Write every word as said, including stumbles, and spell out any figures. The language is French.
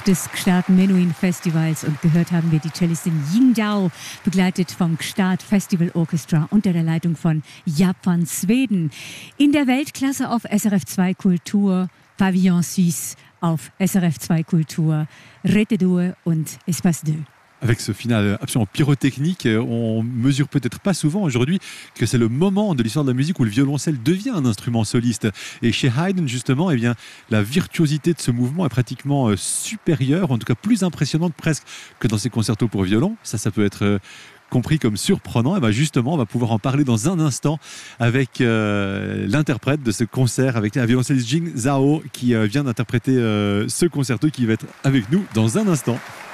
des Gstaad Menuhin Festivals und gehört haben wir die Cellistin Ying Dao, begleitet vom Gstaad Festival Orchestra unter der Leitung von Jaap van Zweden. In der Weltklasse auf S R F zwei Kultur, Pavillon Suisse auf S R F zwei Kultur, Rete deux und Espace deux. Avec ce final absolument pyrotechnique, on mesure peut-être pas souvent aujourd'hui que c'est le moment de l'histoire de la musique où le violoncelle devient un instrument soliste. Et chez Haydn, justement, eh bien, la virtuosité de ce mouvement est pratiquement supérieure, en tout cas plus impressionnante presque que dans ses concertos pour violon. Ça, ça peut être compris comme surprenant. Et bien justement, on va pouvoir en parler dans un instant avec euh, l'interprète de ce concert, avec la violoncelliste Jing Zhao qui euh, vient d'interpréter euh, ce concerto qui va être avec nous dans un instant.